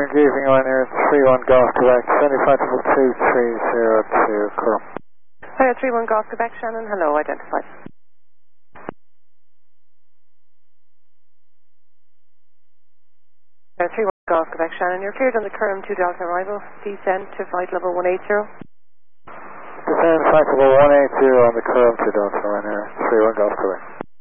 engaging Ryanair 31 Golf Quebec, 7522 Curl. 31 Golf Quebec, Shannon, hello, identified. 31 Golf Quebec, Shannon, you're cleared on the Curram 2 Delta arrival, descend to flight level 180. Descend flight level 180 on the Curram 2 Delta Ryanair 31 Golf Quebec.